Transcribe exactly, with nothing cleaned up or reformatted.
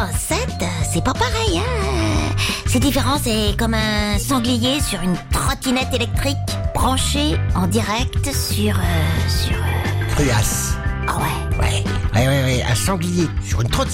sept, c'est pas pareil, hein. C'est différent, c'est comme un sanglier sur une trottinette électrique branchée en direct sur... Euh, sur... Euh... Cruas. Ah ouais. Ouais, ouais, ouais, ouais, un sanglier sur une trottinette.